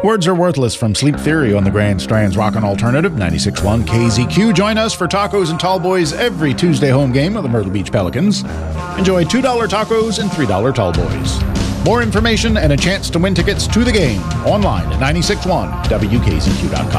Words Are Worthless from Sleep Theory on the Grand Strand's Rockin' Alternative, 96.1 KZQ. Join us for tacos and tall boys every Tuesday home game of the Myrtle Beach Pelicans. Enjoy $2 tacos and $3 tall boys. More information and a chance to win tickets to the game online at 96.1WKZQ.com.